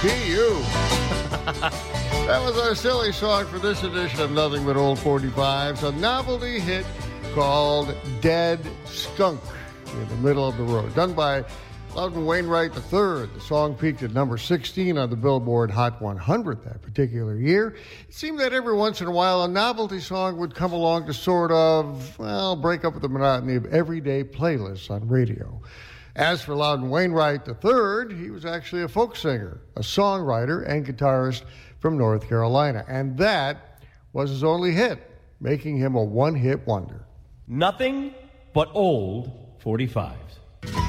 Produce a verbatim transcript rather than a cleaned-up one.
Be You. That was our silly song for this edition of Nothing But Old forty-fives, a novelty hit called Dead Skunk in the Middle of the Road, done by Loudon Wainwright the third. The song peaked at number sixteen on the Billboard Hot one hundred that particular year. It seemed that every once in a while a novelty song would come along to sort of, well, break up with the monotony of everyday playlists on radio. As for Loudon Wainwright the third, he was actually a folk singer, a songwriter, and guitarist from North Carolina. And that was his only hit, making him a one-hit wonder. Nothing but old forty-fives.